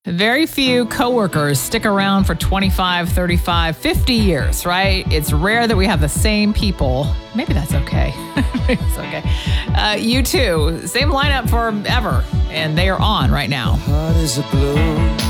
Very few coworkers stick around for 25, 35, 50 years, right? It's rare that we have the same people. Maybe that's okay. Maybe it's okay. U2, same lineup forever, and they are on right now. Heart is a blue.